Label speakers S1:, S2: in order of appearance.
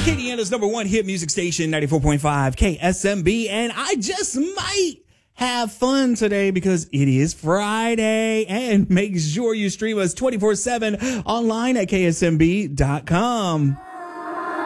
S1: Acadiana's number one hit music station, 94.5 KSMB. And I just might have fun today because it is Friday. And make sure you stream us 24/7 online at ksmb.com.